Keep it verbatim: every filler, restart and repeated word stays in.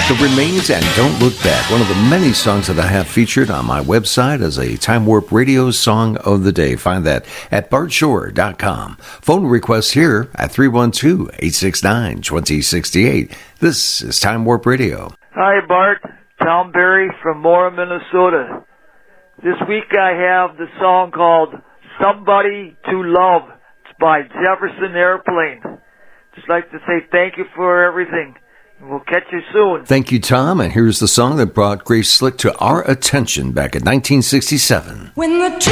The Remains and Don't Look Back, one of the many songs that I have featured on my website as a Time Warp Radio Song of the Day. Find that at bart shore dot com. Phone requests here at three one two, eight six nine, two zero six eight. This is Time Warp Radio. Hi, Bart. Tom Berry from Mora, Minnesota. This week I have the song called Somebody to Love. It's by Jefferson Airplane. Just like to say thank you for everything. We'll catch you soon. Thank you, Tom. And here's the song that brought Grace Slick to our attention back in nineteen sixty-seven. When the